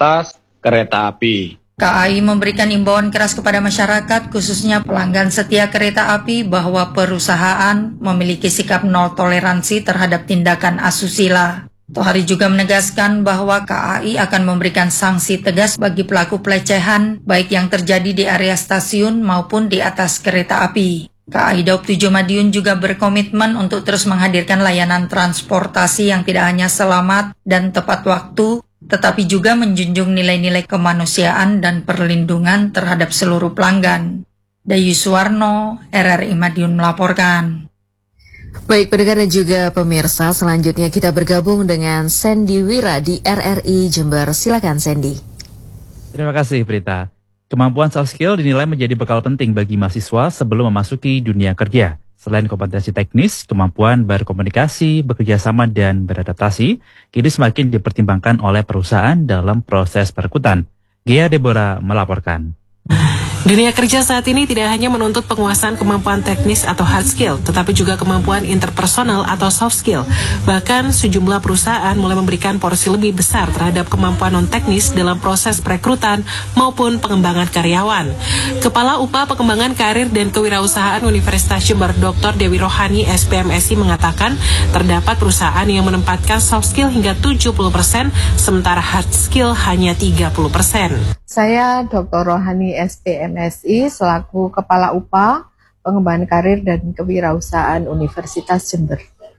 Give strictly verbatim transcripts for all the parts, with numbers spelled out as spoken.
atas kereta api. K A I memberikan imbauan keras kepada masyarakat, khususnya pelanggan setia kereta api, bahwa perusahaan memiliki sikap nol toleransi terhadap tindakan asusila. Tohari juga menegaskan bahwa K A I akan memberikan sanksi tegas bagi pelaku pelecehan, baik yang terjadi di area stasiun maupun di atas kereta api. K A I Daup tujuh Madiun juga berkomitmen untuk terus menghadirkan layanan transportasi yang tidak hanya selamat dan tepat waktu, tetapi juga menjunjung nilai-nilai kemanusiaan dan perlindungan terhadap seluruh pelanggan. Dayu Suwarno, R R I Madiun melaporkan. Baik, pendengar dan juga pemirsa, selanjutnya kita bergabung dengan Sandy Wira di R R I Jember. Silakan Sandy. Terima kasih Prita. Kemampuan soft skill dinilai menjadi bekal penting bagi mahasiswa sebelum memasuki dunia kerja. Selain kompetensi teknis, kemampuan berkomunikasi, bekerja sama, dan beradaptasi kini semakin dipertimbangkan oleh perusahaan dalam proses perekrutan. Gia Deborah melaporkan. Dunia kerja saat ini tidak hanya menuntut penguasaan kemampuan teknis atau hard skill, tetapi juga kemampuan interpersonal atau soft skill. Bahkan sejumlah perusahaan mulai memberikan porsi lebih besar terhadap kemampuan non-teknis dalam proses perekrutan maupun pengembangan karyawan. Kepala U P A Pengembangan Karir dan Kewirausahaan Universitas Jember, Doktor Dewi Rohani, S P M S I, mengatakan terdapat perusahaan yang menempatkan soft skill hingga tujuh puluh persen, sementara hard skill hanya tiga puluh persen. Saya Doktor Rohani S P M S I selaku Kepala U P A Pengembangan Karir dan Kewirausahaan Universitas Jember.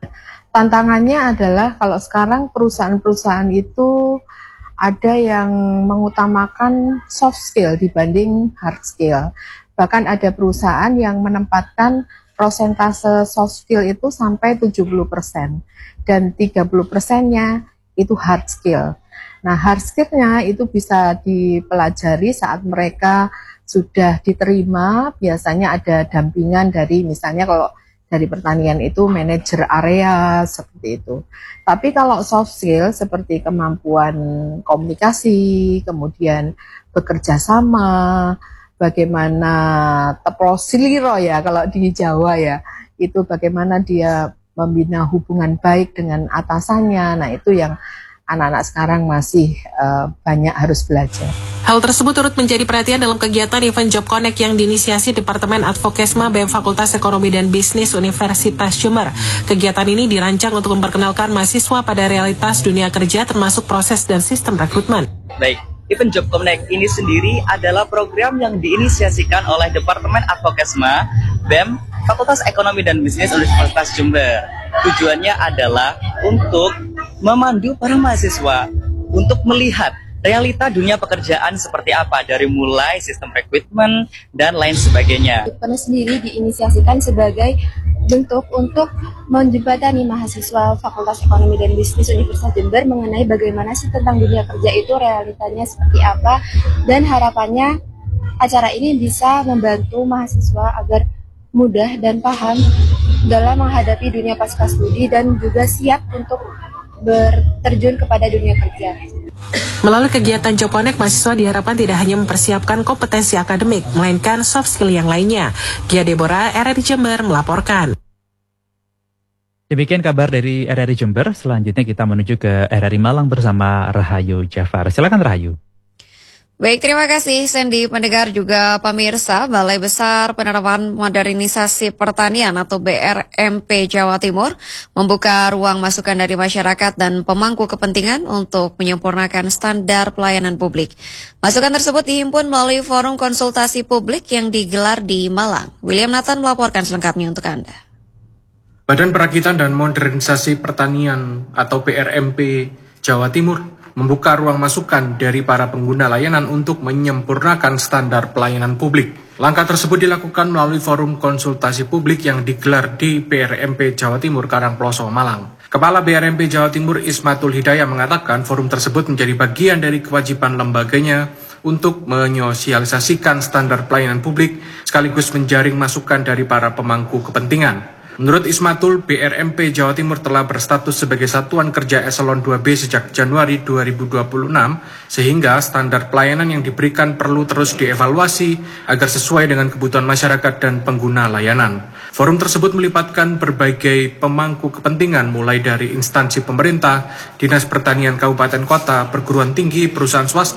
Tantangannya adalah kalau sekarang perusahaan-perusahaan itu ada yang mengutamakan soft skill dibanding hard skill. Bahkan ada perusahaan yang menempatkan prosentase soft skill itu sampai tujuh puluh persen dan tiga puluh persennya itu hard skill. Nah, hard skill-nya itu bisa dipelajari saat mereka sudah diterima, biasanya ada dampingan dari, misalnya kalau dari pertanian itu manajer area, seperti itu. Tapi kalau soft skill seperti kemampuan komunikasi, kemudian bekerja sama, bagaimana teprosiliro ya kalau di Jawa ya, itu bagaimana dia membina hubungan baik dengan atasannya, nah itu yang anak-anak sekarang masih uh, banyak harus belajar. Hal tersebut turut menjadi perhatian dalam kegiatan event Job Connect yang diinisiasi Departemen Advokesma B E M Fakultas Ekonomi dan Bisnis Universitas Jember. Kegiatan ini dirancang untuk memperkenalkan mahasiswa pada realitas dunia kerja termasuk proses dan sistem rekrutmen. Baik, event Job Connect ini sendiri adalah program yang diinisiasikan oleh Departemen Advokesma B E M Fakultas Ekonomi dan Bisnis Universitas Jember. Tujuannya adalah untuk memandu para mahasiswa untuk melihat realita dunia pekerjaan seperti apa, dari mulai sistem rekrutmen dan lain sebagainya. Pada sendiri diinisiasikan sebagai bentuk untuk menjembatani mahasiswa Fakultas Ekonomi dan Bisnis Universitas Jember mengenai bagaimana sih tentang dunia kerja itu, realitanya seperti apa, dan harapannya acara ini bisa membantu mahasiswa agar mudah dan paham dalam menghadapi dunia pasca studi dan juga siap untuk berterjun kepada dunia kerja. Melalui kegiatan Job Connect, mahasiswa diharapkan tidak hanya mempersiapkan kompetensi akademik, melainkan soft skill yang lainnya. Gia Deborah, R R I Jember melaporkan. Demikian kabar dari R R I Jember. Selanjutnya kita menuju ke R R I Malang bersama Rahayu Jafar. Silakan Rahayu. Baik, terima kasih Sandy, pendengar juga pemirsa. Balai Besar Penerapan Modernisasi Pertanian atau B R M P Jawa Timur membuka ruang masukan dari masyarakat dan pemangku kepentingan untuk menyempurnakan standar pelayanan publik. Masukan tersebut dihimpun melalui forum konsultasi publik yang digelar di Malang. William Nathan melaporkan selengkapnya untuk Anda. Badan Perakitan dan Modernisasi Pertanian atau B R M P Jawa Timur membuka ruang masukan dari para pengguna layanan untuk menyempurnakan standar pelayanan publik. Langkah tersebut dilakukan melalui forum konsultasi publik yang digelar di B R M P Jawa Timur Karangploso, Malang. Kepala B R M P Jawa Timur Ismatul Hidayah mengatakan forum tersebut menjadi bagian dari kewajiban lembaganya untuk menyosialisasikan standar pelayanan publik sekaligus menjaring masukan dari para pemangku kepentingan. Menurut Ismatul, B R M P Jawa Timur telah berstatus sebagai Satuan Kerja Eselon dua B sejak Januari dua ribu dua puluh enam, sehingga standar pelayanan yang diberikan perlu terus dievaluasi agar sesuai dengan kebutuhan masyarakat dan pengguna layanan. Forum tersebut melibatkan berbagai pemangku kepentingan mulai dari instansi pemerintah, Dinas Pertanian Kabupaten Kota, perguruan tinggi, perusahaan swasta,